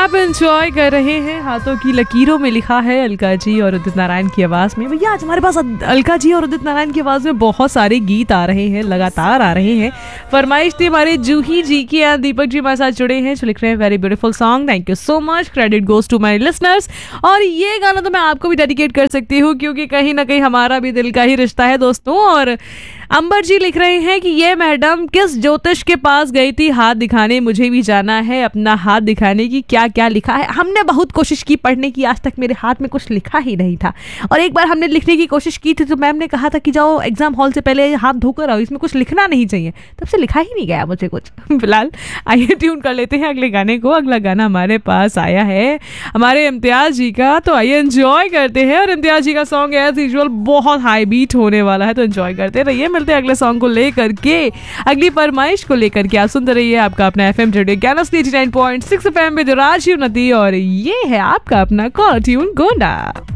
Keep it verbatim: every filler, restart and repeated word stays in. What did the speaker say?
आप एंजॉय कर रहे हैं हाथों की लकीरों में लिखा है अलका जी और उदित नारायण की आवाज में। भैया आज हमारे पास अलका जी और उदित नारायण की आवाज में बहुत सारे गीत आ रहे हैं, लगातार आ रहे हैं। फरमाइश थी हमारे जूही जी की, यहाँ दीपक जी हमारे साथ जुड़े हैं जो लिख रहे हैं very beautiful song, thank you so much, credit goes to my listeners. और ये गाना तो मैं आपको भी डेडिकेट कर सकती हूँ क्योंकि कहीं ना कहीं हमारा भी दिल का ही रिश्ता है दोस्तों। और अंबर जी लिख रहे हैं कि ये मैडम किस ज्योतिष के पास गई थी हाथ दिखाने, मुझे भी जाना है अपना हाथ दिखाने की, क्या क्या लिखा है। हमने बहुत कोशिश की पढ़ने की, आज तक मेरे हाथ में कुछ लिखा ही नहीं था। और एक बार हमने लिखने की कोशिश की थी तो मैम ने कहा था कि जाओ एग्जाम हॉल से पहले हाथ धोकर आओ, इसमें कुछ लिखना नहीं चाहिए। तब से लिखा ही नहीं गया मुझे कुछ। फिलहाल आइए ट्यून कर लेते हैं अगले गाने को। अगला गाना हमारे पास आया है हमारे इम्तियाज जी का, तो आइए एंजॉय करते हैं। और इम्तियाज जी का सॉन्ग एज यूजुअल बहुत हाई बीट होने वाला है, तो एंजॉय करते रहिए। मिलते हैं अगले सॉन्ग को लेकर के, अगली फरमाइश को लेकर के। आप सुनते रहिए आपका अपना एफएम रेडियो ज्ञान नाइन पॉइंट सिक्स एफएम में जो राजीव नदी, और ये है आपका अपना कॉल ट्यून गोंडा।